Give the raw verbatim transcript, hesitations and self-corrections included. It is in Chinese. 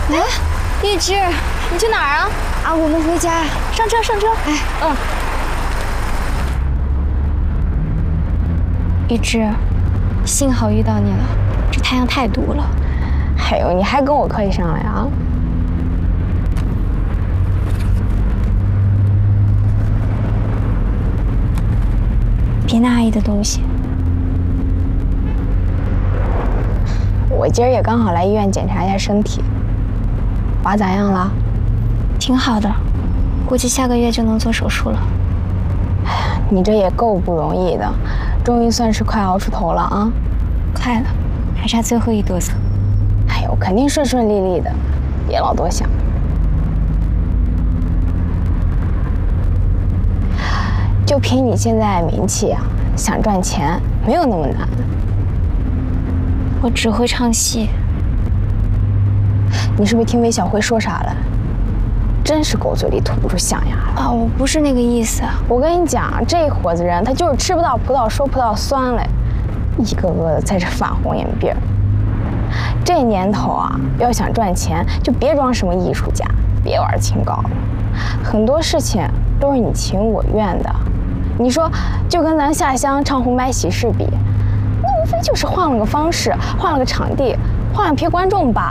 哎，一只，你去哪儿啊？啊，我们回家，上车，上车。哎，嗯。一只，幸好遇到你了，这太阳太毒了。 哎呦，你还跟我客气上来啊？ 别拿阿姨的东西。 我今儿也刚好来医院检查一下身体，娃咋样了？ 挺好的，估计下个月就能做手术了。 哎呀，你这也够不容易的，终于算是快熬出头了啊！ 快了，还差最后一垛子。 哎呦，肯定顺顺利利的，别老多想。就凭你现在名气啊，想赚钱没有那么难。 我只会唱戏。 你是不是听韦小辉说啥了？真是狗嘴里吐不出象牙来啊！我不是那个意思。 我跟你讲，这伙子人他就是吃不到葡萄说葡萄酸嘞，一个个的在这反红眼病。这年头啊，要想赚钱，就别装什么艺术家，别玩清高了。很多事情都是你情我愿的。你说，就跟咱下乡唱红白喜事比，那无非就是换了个方式，换了个场地，换了批观众罢